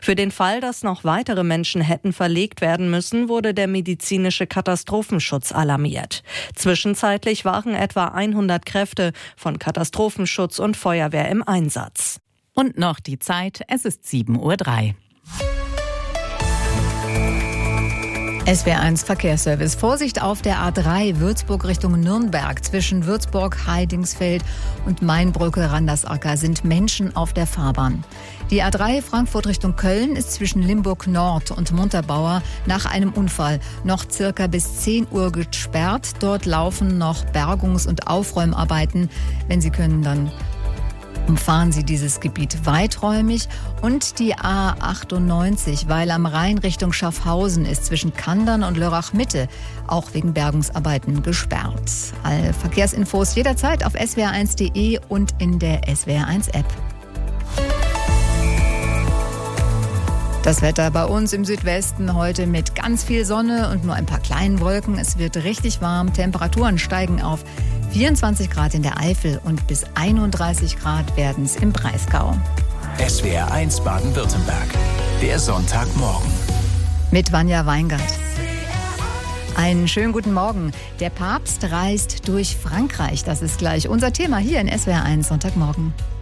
Für den Fall, dass noch weitere Menschen hätten verlegt werden müssen, wurde der medizinische Katastrophenschutz alarmiert. Zwischenzeitlich waren etwa 100 Kräfte von Katastrophenschutz und Feuerwehr im Einsatz. Und noch die Zeit, es ist 7:03 Uhr. SWR1 Verkehrsservice. Vorsicht auf der A3 Würzburg Richtung Nürnberg. Zwischen Würzburg, Heidingsfeld und Mainbrücke Randersacker sind Menschen auf der Fahrbahn. Die A3 Frankfurt Richtung Köln ist zwischen Limburg Nord und Montabaur nach einem Unfall noch circa bis 10 Uhr gesperrt. Dort laufen noch Bergungs- und Aufräumarbeiten. Wenn Sie können, dann umfahren Sie dieses Gebiet weiträumig. Und die A98, weil am Rhein Richtung Schaffhausen ist zwischen Kandern und Lörrach-Mitte auch wegen Bergungsarbeiten gesperrt. Alle Verkehrsinfos jederzeit auf swr1.de und in der SWR1-App. Das Wetter bei uns im Südwesten heute mit ganz viel Sonne und nur ein paar kleinen Wolken. Es wird richtig warm. Temperaturen steigen auf 24 Grad in der Eifel und bis 31 Grad werden es im Breisgau. SWR1 Baden-Württemberg. Der Sonntagmorgen. Mit Vanja Weingart. Einen schönen guten Morgen. Der Papst reist durch Frankreich. Das ist gleich unser Thema hier in SWR1 Sonntagmorgen.